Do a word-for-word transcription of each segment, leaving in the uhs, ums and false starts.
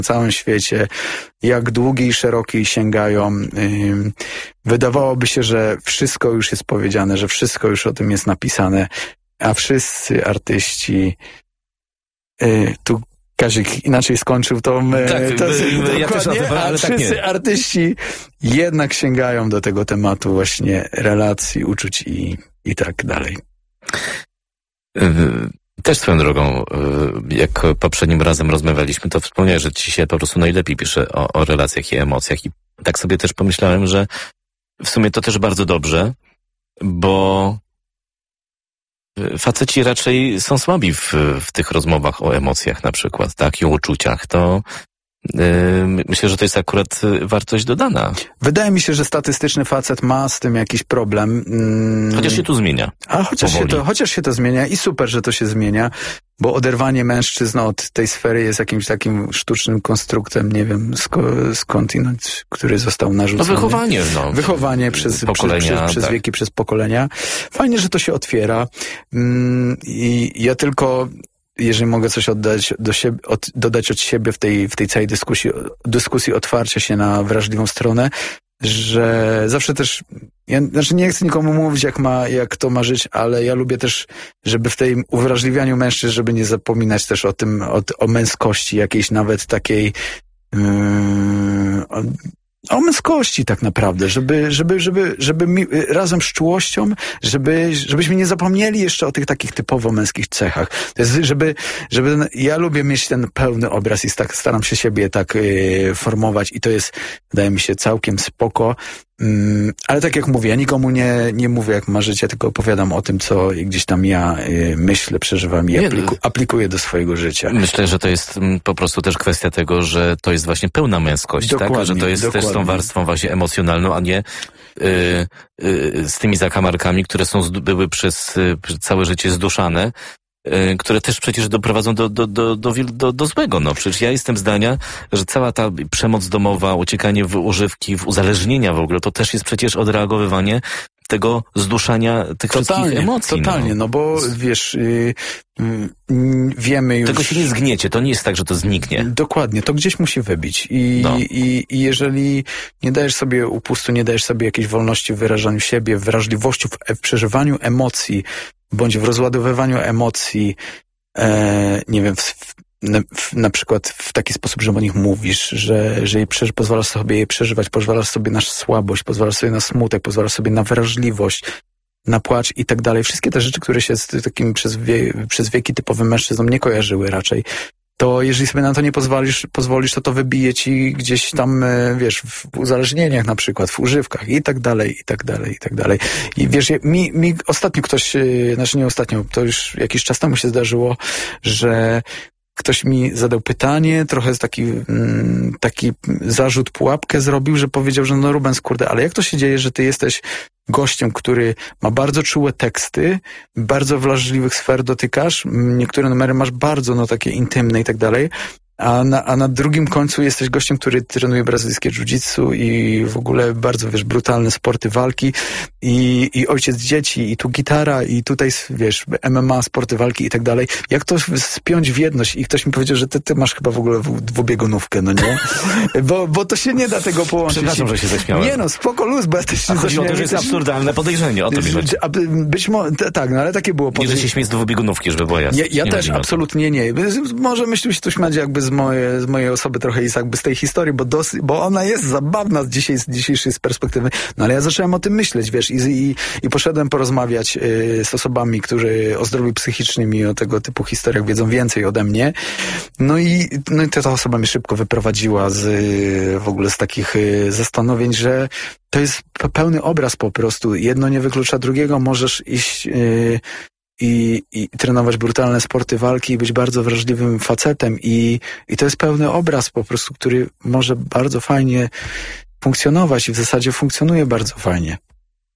na całym świecie, jak długi i szeroki sięgają. Wydawałoby się, że wszystko już jest powiedziane, że wszystko już o tym jest napisane, a wszyscy artyści tu Kazik inaczej skończył tą... Tak, to, to, ja też o tym, ale a tak wszyscy nie. artyści jednak sięgają do tego tematu właśnie relacji, uczuć i, i tak dalej. Też swoją drogą, jak poprzednim razem rozmawialiśmy, to wspomniałeś, że ci się po prostu najlepiej pisze o, o relacjach i emocjach. I tak sobie też pomyślałem, że w sumie to też bardzo dobrze, bo faceci raczej są słabi w, w tych rozmowach o emocjach na przykład, tak, i o uczuciach. To yy, myślę, że to jest akurat wartość dodana. Wydaje mi się, że statystyczny facet ma z tym jakiś problem. Mm. Chociaż się tu zmienia. A chociaż się, to, chociaż się to zmienia i super, że to się zmienia, bo oderwanie mężczyzn od tej sfery jest jakimś takim sztucznym konstruktem, nie wiem sko- skądinąd, który został narzucony. No wychowanie, no. Wychowanie przez, pokolenia, przez, przez, przez tak. wieki, przez pokolenia. Fajnie, że to się otwiera. Mm, I ja tylko... jeżeli mogę coś oddać do siebie, od, dodać od siebie w tej, w tej całej dyskusji, dyskusji otwarcia się na wrażliwą stronę, że zawsze też, ja, znaczy nie chcę nikomu mówić, jak ma, jak to ma żyć, ale ja lubię też, żeby w tej uwrażliwianiu mężczyzn, żeby nie zapominać też o tym, o, o męskości, jakiejś nawet takiej, yy, o, o męskości tak naprawdę, żeby, żeby, żeby, żeby mi, razem z czułością, żeby, żebyśmy nie zapomnieli jeszcze o tych takich typowo męskich cechach. To jest, żeby, żeby, ja lubię mieć ten pełny obraz i tak staram się siebie tak y, formować i to jest, wydaje mi się, całkiem spoko. Mm, ale tak jak mówię, ja nikomu nie, nie mówię, jak ma życie, tylko opowiadam o tym, co gdzieś tam ja y, myślę, przeżywam i apliku, aplikuję do swojego życia. Myślę, że to jest m, po prostu też kwestia tego, że to jest właśnie pełna męskość, dokładnie, tak? Że to jest dokładnie. też z tą warstwą właśnie emocjonalną, a nie y, y, z tymi zakamarkami, które są były przez, y, przez całe życie zduszane, y, które też przecież doprowadzą do, do, do, do, do, do złego. No przecież ja jestem zdania, że cała ta przemoc domowa, uciekanie w używki, w uzależnienia w ogóle, to też jest przecież odreagowywanie tego zduszania tych totalnie, wszystkich emocji. Totalnie, no, no bo wiesz, yy, yy, wiemy już... Tego się nie zgniecie, to nie jest tak, że to zniknie. Dokładnie, to gdzieś musi wybić i, no. i, i jeżeli nie dajesz sobie upustu, nie dajesz sobie jakiejś wolności w wyrażaniu siebie, w wrażliwości, w, w przeżywaniu emocji, bądź w rozładowywaniu emocji, e, nie wiem, w, w, na, w, na przykład w taki sposób, że o nich mówisz, że, że je przeży, pozwalasz sobie je przeżywać, pozwalasz sobie na słabość, pozwalasz sobie na smutek, pozwalasz sobie na wrażliwość, na płacz i tak dalej. Wszystkie te rzeczy, które się z takim przez, wie, przez wieki typowym mężczyznom nie kojarzyły raczej, to jeżeli sobie na to nie pozwolisz, pozwolisz, to to wybije ci gdzieś tam, wiesz, w uzależnieniach na przykład, w używkach i tak dalej, i tak dalej, i tak dalej. I wiesz, mi, mi ostatnio ktoś, znaczy nie ostatnio, to już jakiś czas temu się zdarzyło, że ktoś mi zadał pytanie, trochę taki, taki zarzut, pułapkę zrobił, że powiedział, że no Rubens, kurde, ale jak to się dzieje, że ty jesteś gościem, który ma bardzo czułe teksty, bardzo wrażliwych sfer dotykasz, niektóre numery masz bardzo, no takie intymne i tak dalej, a na, a na drugim końcu jesteś gościem, który trenuje brazylijskie jiu-jitsu i w ogóle bardzo, wiesz, brutalne sporty walki i, i ojciec dzieci i tu gitara i tutaj, wiesz, M M A, sporty walki i tak dalej. Jak to spiąć w jedność? I ktoś mi powiedział, że ty, ty masz chyba w ogóle dwubiegunówkę, no nie? Bo, bo to się nie da tego połączyć. Przepraszam, że się zaśmiałem. Nie no, spoko luz, bo ja też się zaśmiałem. To, że jest absurdalne podejrzenie, o to mi chodzi. Być może, tak, no ale takie było podejrzenie. Nie, że się śmieję z dwubiegunówki, żeby było jasne. Ja, ja też absolutnie nie. Może myślę, że to śmiać jakby z Moje, z mojej osoby trochę jest jakby z tej historii, bo, dos, bo ona jest zabawna z, dzisiaj, z dzisiejszej perspektywy. No ale ja zacząłem o tym myśleć, wiesz, i, i, i poszedłem porozmawiać y, z osobami, którzy o zdrowiu psychicznym i o tego typu historiach wiedzą więcej ode mnie. No i, no i ta osoba mnie szybko wyprowadziła z y, w ogóle z takich y, zastanowień, że to jest pełny obraz po prostu. Jedno nie wyklucza drugiego. Możesz iść... Y, I, i trenować brutalne sporty walki i być bardzo wrażliwym facetem i, i to jest pełny obraz po prostu, który może bardzo fajnie funkcjonować i w zasadzie funkcjonuje bardzo fajnie.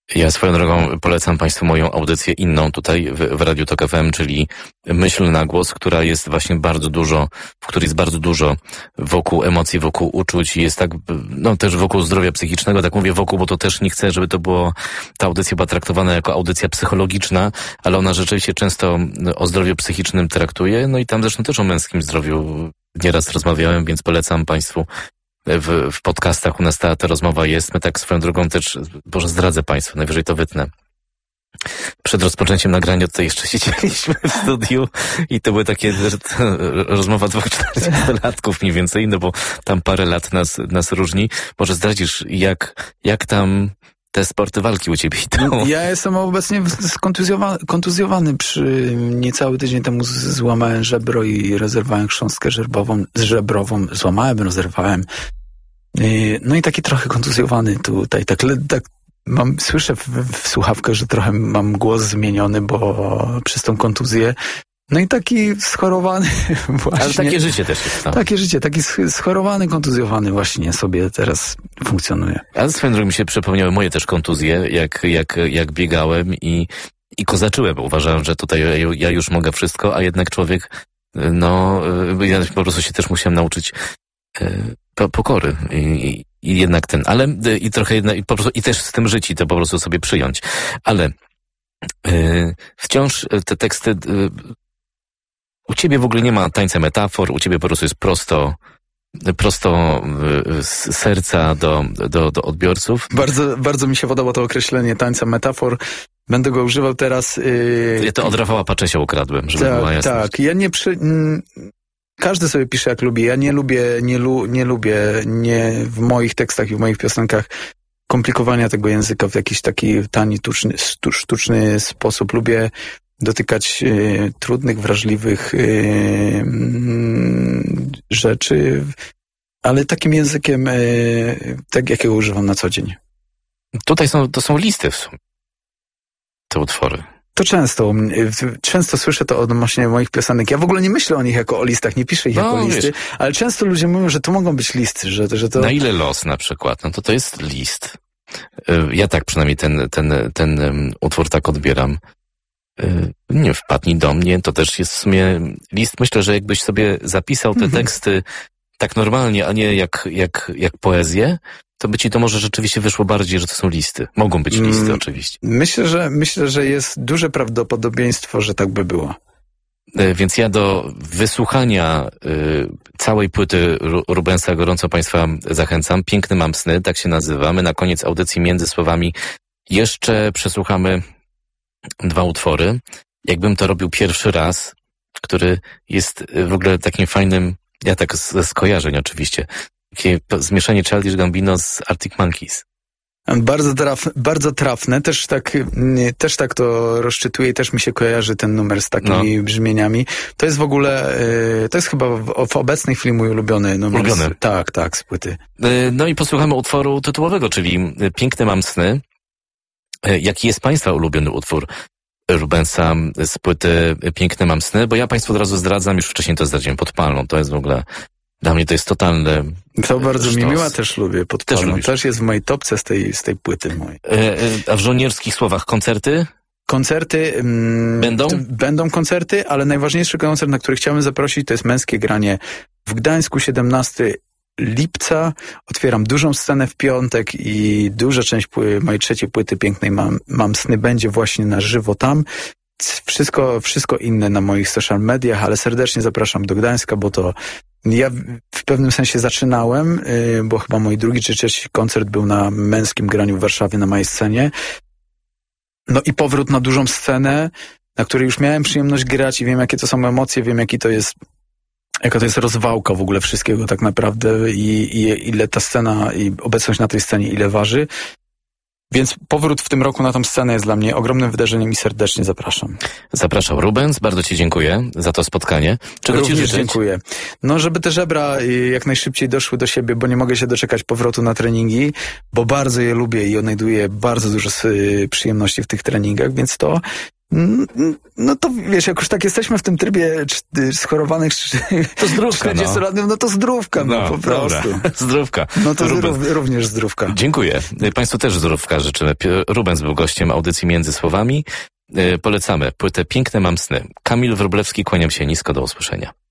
Ja swoją drogą polecam Państwu moją audycję inną tutaj w, w Radiu Tok F M, czyli Myśl na głos, która jest właśnie bardzo dużo, w której jest bardzo dużo wokół emocji, wokół uczuć i jest tak, no też wokół zdrowia psychicznego, tak mówię wokół, bo to też nie chcę, żeby to było, ta audycja była traktowana jako audycja psychologiczna, ale ona rzeczywiście często o zdrowiu psychicznym traktuje, no i tam zresztą też o męskim zdrowiu nieraz rozmawiałem, więc polecam Państwu. W, w podcastach u nas ta, ta rozmowa jest. My tak swoją drogą też, Boże, zdradzę Państwu, najwyżej to wytnę. Przed rozpoczęciem nagrania tutaj jeszcze siedzieliśmy w studiu i to były takie rozmowa dwóch czterdziestolatków mniej więcej, no bo tam parę lat nas, nas różni. Może zdradzisz, jak, jak tam te sporty walki u Ciebie idą? Ja jestem obecnie skontuzjowany, kontuzjowany. Przy niecały tydzień temu złamałem żebro i rozerwałem chrząstkę żebrową, żebrową. Złamałem, rozerwałem. No i taki trochę kontuzjowany tutaj. Tak, tak mam, słyszę w, w słuchawkach, że trochę mam głos zmieniony, bo przez tą kontuzję. No i taki schorowany właśnie. Ale takie życie też jest tam. Takie życie, taki schorowany, kontuzjowany właśnie sobie teraz funkcjonuje. Ale swoją drogą mi się przypomniały moje też kontuzje, jak, jak, jak biegałem i, i kozaczyłem. Uważałem, że tutaj ja, ja już mogę wszystko, a jednak człowiek, no, ja po prostu się też musiałem nauczyć e, pokory i, i jednak ten, ale i trochę jednak, i po prostu, i też z tym żyć i to po prostu sobie przyjąć. Ale e, wciąż te teksty, e, u Ciebie w ogóle nie ma tańca metafor, u Ciebie po prostu jest prosto, prosto z serca do, do, do odbiorców. Bardzo, bardzo mi się podoba to określenie tańca metafor. Będę go używał teraz. Yy... Ja to od Rafała Paczesia ukradłem, żeby tak, była jasność. Tak, ja nie przy... Każdy sobie pisze jak lubi. Ja nie lubię, nie, lu... nie lubię nie w moich tekstach i w moich piosenkach komplikowania tego języka w jakiś taki tani, tuczny, sztuczny sposób. Lubię dotykać y, trudnych, wrażliwych y, rzeczy, ale takim językiem, y, tak jakiego używam na co dzień. Tutaj są, to są listy w sumie, te utwory. To często, często słyszę to odnośnie moich piosenek. Ja w ogóle nie myślę o nich jako o listach, nie piszę ich no, jako listy, wiesz, ale często ludzie mówią, że to mogą być listy, że, że to... Na ile los na przykład? No to to jest list. Ja tak przynajmniej ten, ten, ten utwór tak odbieram. Nie wpadnij do mnie, to też jest w sumie list. Myślę, że jakbyś sobie zapisał te teksty tak normalnie, a nie jak, jak, jak poezję, to by ci to może rzeczywiście wyszło bardziej, że to są listy. Mogą być listy mm, oczywiście. Myślę, że myślę, że jest duże prawdopodobieństwo, że tak by było. Więc ja do wysłuchania y, całej płyty Rubensa gorąco Państwa zachęcam. Piękny mam sny, tak się nazywamy. Na koniec audycji Między Słowami jeszcze przesłuchamy dwa utwory. Jakbym to robił pierwszy raz, który jest w ogóle takim fajnym, ja tak ze skojarzeń oczywiście, takie zmieszanie Childish Gambino z Arctic Monkeys. Bardzo, traf, bardzo trafne, też tak, też tak to rozczytuję i też mi się kojarzy ten numer z takimi no. brzmieniami. To jest w ogóle, to jest chyba w, w obecnej chwili mój ulubiony numer. Ulubiony. Z, tak, tak, z płyty. No i posłuchamy utworu tytułowego, czyli Piękne mam sny. Jaki jest Państwa ulubiony utwór Rubensa z płyty Piękne mam sny? Bo ja Państwu od razu zdradzam, już wcześniej to zdradziłem, Podpalną. To jest w ogóle, dla mnie to jest totalny To bardzo sztos. Mi miła, też lubię Podpalną. Też, też jest w mojej topce z tej, z tej płyty mojej. A w żołnierskich słowach koncerty? Koncerty. Mm, będą? T- będą koncerty, ale najważniejszy koncert, na który chciałem zaprosić, to jest Męskie Granie w Gdańsku, siedemnastego lipca. Otwieram dużą scenę w piątek i duża część pły- mojej trzeciej płyty Pięknej mam, mam sny będzie właśnie na żywo tam. Wszystko, wszystko inne na moich social mediach, ale serdecznie zapraszam do Gdańska, bo to ja w pewnym sensie zaczynałem, yy, bo chyba mój drugi czy trzeci koncert był na Męskim Graniu w Warszawie na mojej scenie. No i powrót na dużą scenę, na której już miałem przyjemność grać i wiem, jakie to są emocje, wiem, jaki to jest jaka to jest rozwałka w ogóle wszystkiego tak naprawdę i, i ile ta scena i obecność na tej scenie ile waży. Więc powrót w tym roku na tą scenę jest dla mnie ogromnym wydarzeniem i serdecznie zapraszam. Zapraszam Rubens, bardzo Ci dziękuję za to spotkanie. Czego Ci życzyć? Dziękuję. No, żeby te żebra jak najszybciej doszły do siebie, bo nie mogę się doczekać powrotu na treningi, bo bardzo je lubię i odnajduję bardzo dużo przyjemności w tych treningach, więc to No to wiesz, jak już tak jesteśmy w tym trybie schorowanych to zdrówka, czterdziestolatnym, no. no to zdrówka, no, no po prostu. Dobra. Zdrówka. No to Rubens. Również zdrówka. Dziękuję. Państwu też zdrówka życzymy. Rubens był gościem audycji Między Słowami. Polecamy płytę Piękne mam sny. Kamil Wróblewski, kłaniam się nisko, do usłyszenia.